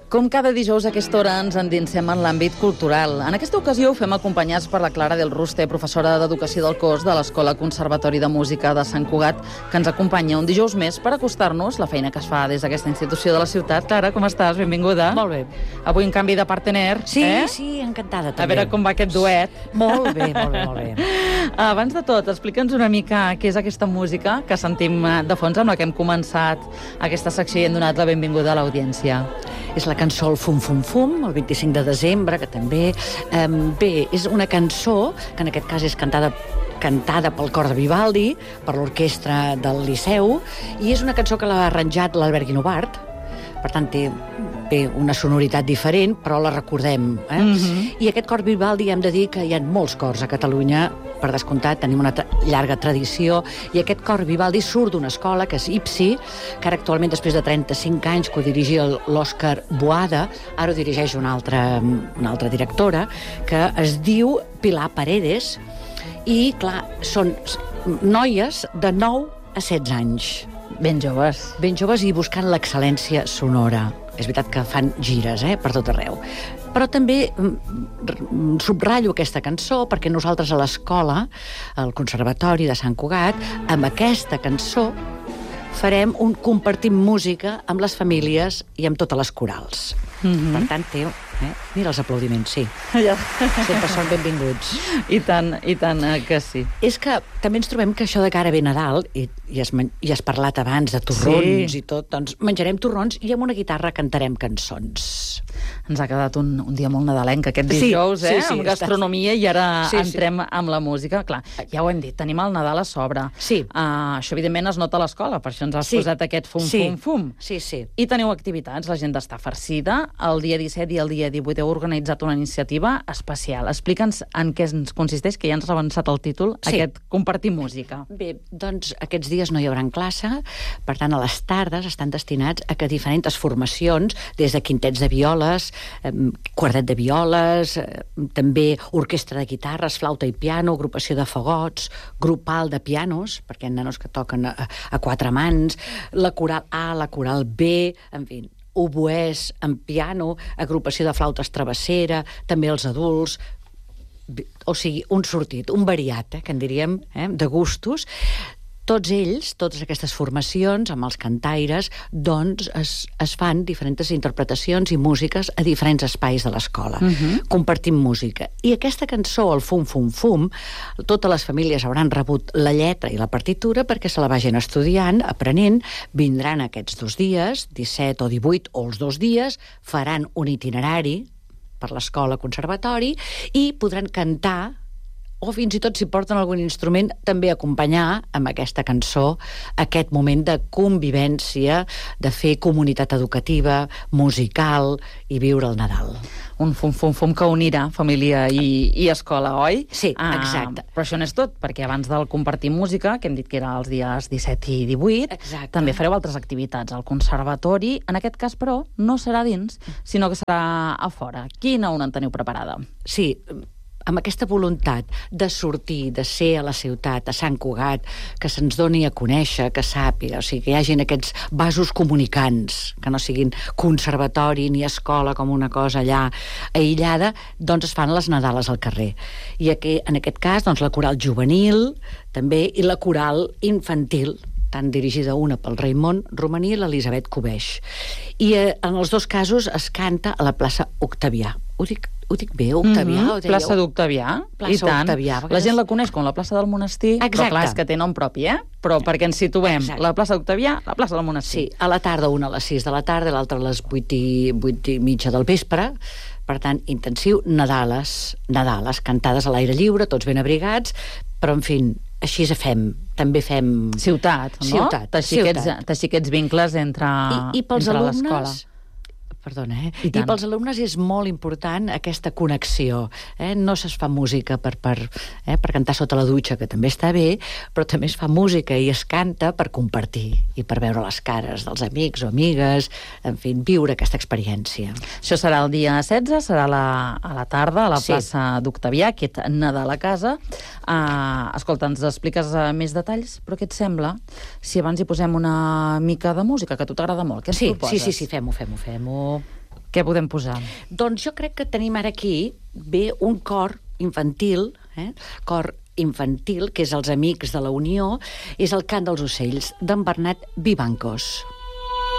Com cada dijous a aquesta hora ens endinsem en l'àmbit cultural. En aquesta ocasió ho fem acompanyats per la Clara del Ruste, professora d'Educació del Cos de l'Escola Conservatori de Música de Sant Cugat, que ens acompanya un dijous més per acostar-nos la feina que es fa des d'aquesta institució de la ciutat. Clara, com estàs? Benvinguda. Molt bé. Avui en canvi de partener, Sí, sí, encantada també. A veure com va aquest duet. Molt bé, molt bé, molt bé. Abans de tot, explica'ns una mica què és aquesta música que sentim de fons, amb la que hem començat aquesta secció i hem donat la benvinguda a l'audiència. És la cançó El Fum Fum Fum, el 25 de desembre, que també... Bé, és una cançó que en aquest cas és cantada pel cor de Vivaldi, per l'orquestra del Liceu, i és una cançó que l'ha arranjat l'Albert Guinovart. Per tant, té una sonoritat diferent, però la recordem. I aquest cor Vivaldi, hem de dir que hi ha molts cors a Catalunya, per descomptat, tenim una llarga tradició, i aquest cor Vivaldi surt d'una escola, que és IPSI, que ara actualment, després de 35 anys, que ho dirigia l'Òscar Boada, ara ho dirigeix una altra directora, que es diu Pilar Paredes, i, clar, són noies de 9 a 16 anys. Ben joves. Ben joves i buscant l'excel·lència sonora. És veritat que fan gires, per tot arreu. Però també subratllo aquesta cançó perquè nosaltres a l'escola, al Conservatori de Sant Cugat, amb aquesta cançó farem un compartim música amb les famílies i amb totes les corals. Per tant, mira els aplaudiments, sí. Sempre són benvinguts. I tant que sí. És que també ens trobem que això de cara ve Nadal, i has parlat abans de torrons i tot, doncs menjarem torrons i amb una guitarra cantarem cançons. Ens ha quedat un dia molt nadalenc aquest dijous, amb gastronomia, i ara entrem amb la música. Clar, ja ho hem dit, tenim el Nadal a sobre. Sí. Això, evidentment, es nota a l'escola, per això ens has posat aquest fum-fum-fum. Sí. I teniu activitats, la gent està farcida. El dia 17 i el dia 18 heu organitzat una iniciativa especial. Explica'ns en què consisteix, que ja ens ha avançat el títol, aquest compartir música. Bé, doncs aquests dies no hi haurà classe, per tant, a les tardes estan destinats a que diferents formacions, des de quintets de violes, quartet de violes, també orquestra de guitarres, flauta i piano, agrupació de fagots, grupal de pianos, perquè hi ha nanos que toquen a 4 mans, la coral A, la coral B, en fi, oboès en piano, agrupació de flautes travessera, també els adults, o sigui, un sortit, un variat, que en diríem, de gustos. Tots ells, totes aquestes formacions, amb els cantaires, doncs es fan diferents interpretacions i músiques a diferents espais de l'escola. Compartim música. I aquesta cançó, el Fum Fum Fum, totes les famílies hauran rebut la lletra i la partitura perquè se la vagin estudiant, aprenent, vindran aquests 2 dies, 17 o 18 o els 2 dies, faran un itinerari per l'escola conservatori i podran cantar, o fins i tot si porten algun instrument, també acompanyar amb aquesta cançó aquest moment de convivència, de fer comunitat educativa, musical i viure el Nadal. Un fum-fum-fum que unirà família i escola, oi? Sí, exacte. Però això no és tot, perquè abans del compartir música, que hem dit que era els dies 17 i 18, també fareu altres activitats al conservatori. En aquest cas, però, no serà dins, sinó que serà a fora. Quina una en teniu preparada? Sí, amb aquesta voluntat de sortir, de ser a la ciutat, a Sant Cugat, que se'ns doni a conèixer, que sàpiga, o sigui, que hi hagin aquests vasos comunicants, que no siguin conservatori ni escola com una cosa allà aïllada, doncs es fan les Nadales al carrer. I aquí, en aquest cas, doncs la coral juvenil, també, i la coral infantil, tant dirigida una pel Raimon Romaní i l'Elisabet Cubeix. I en els 2 casos es canta a la plaça Octavià. Ho dic bé, Octavià? Plaça d'Octavià, i tant. La gent la coneix com la plaça del Monestir, però clar, és que té nom propi, Però perquè ens situem, la plaça d'Octavià, la plaça del Monestir. Sí, a la tarda, una a les 6 de la tarda, l'altra a les 8 i mitja del vespre. Per tant, intensiu, Nadales, cantades a l'aire lliure, tots ben abrigats, però, en fi, així fem. També fem... Ciutat, no? Teixir aquests vincles entre l'escola. Perdona, I pels alumnes és molt important aquesta connexió. No es fa música per cantar sota la dutxa, que també està bé, però també es fa música i es canta per compartir i per veure les cares dels amics o amigues, en fi, viure aquesta experiència. Això serà el dia 16, serà a la tarda, a la plaça d'Octavià, aquest Nadal a casa. Escolta, ens expliques més detalls, però què et sembla si abans hi posem una mica de música, que a tu t'agrada molt? Què ens proposes? Sí, fem-ho. Què podem posar? Doncs jo crec que tenim ara aquí bé un cor infantil, cor infantil, que és els Amics de la Unió, és el Cant dels Ocells, d'en Bernat Vivancos.